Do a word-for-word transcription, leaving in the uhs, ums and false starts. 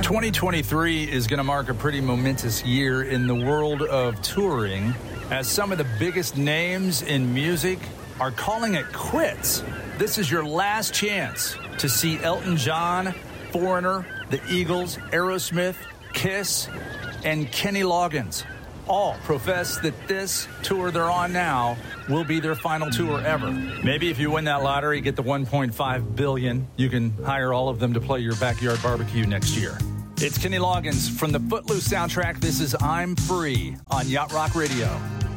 twenty twenty-three is going to mark a pretty momentous year in the world of touring, as some of the biggest names in music are calling it quits. This is your last chance to see Elton John, Foreigner, the Eagles, Aerosmith, Kiss, and Kenny Loggins. All profess that this tour they're on now will be their final tour ever. Maybe if you win that lottery, get the one point five billion dollars, you can hire all of them to play your backyard barbecue next year. It's Kenny Loggins from the Footloose soundtrack. This is I'm Free on Yacht Rock Radio.